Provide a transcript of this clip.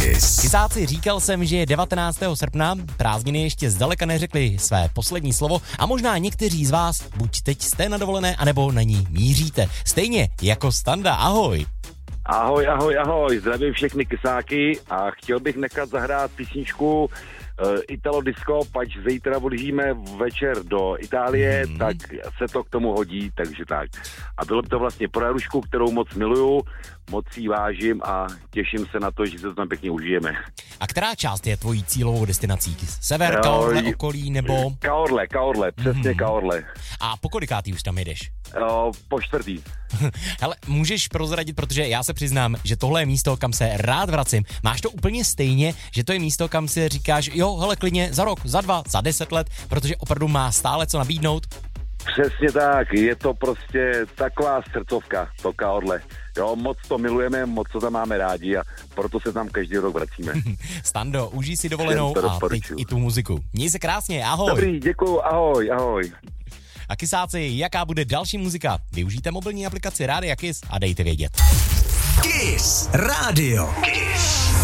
Kiss. Kysáci, říkal jsem, že je 19. srpna, prázdniny ještě zdaleka neřekli své poslední slovo a možná někteří z vás buď teď jste na dovolené, anebo na ní míříte. Stejně jako Standa, ahoj. Ahoj, zdravím všechny kysáky a chtěl bych nechat zahrát písničku Italo Disco, pač zítra odjíždíme večer do Itálie, tak se to k tomu hodí, takže tak. A bylo by to vlastně pro Jarušku, kterou moc miluju, moc jí vážím a těším se na to, že se to tam pěkně užijeme. A která část je tvojí cílovou destinací? Sever, Kaorle, okolí nebo? Kaorle, přesně Kaorle. A po kolikátý už tam jedeš? Po čtvrtý. Hele, můžeš prozradit, protože já se přiznám, že tohle je místo, kam se rád vracím. Máš to úplně stejně, že to je místo, kam si říkáš, jo, hele, klidně za rok, za 2, za 10 let, protože opravdu má stále co nabídnout? Přesně tak, je to prostě taková srdcovka, to Kaorle. Jo, moc to milujeme, moc to tam máme rádi a proto se tam každý rok vracíme. Stando, užij si dovolenou a teď i tu muziku. Měj se krásně, ahoj. Dobrý, děkuju, ahoj. A kysáci, jaká bude další muzika? Využijte mobilní aplikaci Rádia Kiss a dejte vědět. Kiss Radio. Kiss.